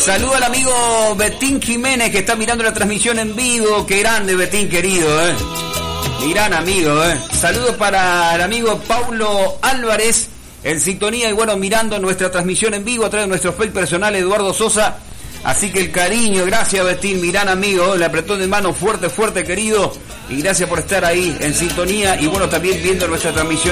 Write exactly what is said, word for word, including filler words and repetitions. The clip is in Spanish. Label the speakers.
Speaker 1: Saludo al amigo Betín Jiménez que está mirando la transmisión en vivo. Qué grande Betín, querido, eh. Mi gran amigo, eh. Saludos para el amigo Paulo Álvarez en sintonía y bueno, mirando nuestra transmisión en vivo a través de nuestro Facebook personal Eduardo Sosa. Así que el cariño, gracias Betín, mi gran amigo, el apretón de mano fuerte, fuerte, querido. Y gracias por estar ahí en sintonía y bueno, también viendo nuestra transmisión.